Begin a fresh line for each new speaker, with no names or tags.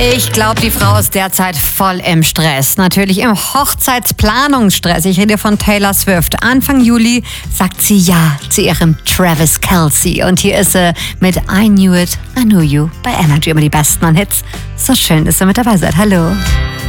Ich glaube, die Frau ist derzeit voll im Stress. Natürlich im Hochzeitsplanungsstress. Ich rede von Taylor Swift. Anfang Juli sagt sie Ja zu ihrem Travis Kelce. Und hier ist sie mit I Knew It, I Knew You bei Energy. Immer die besten an Hits. So schön, dass ihr mit dabei seid. Hallo.